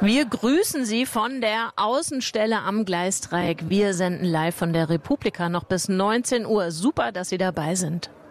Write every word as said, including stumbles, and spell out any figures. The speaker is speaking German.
Wir grüßen Sie von der Außenstelle am Gleisdreieck. Wir senden live von der Republika noch bis neunzehn Uhr. Super, dass Sie dabei sind.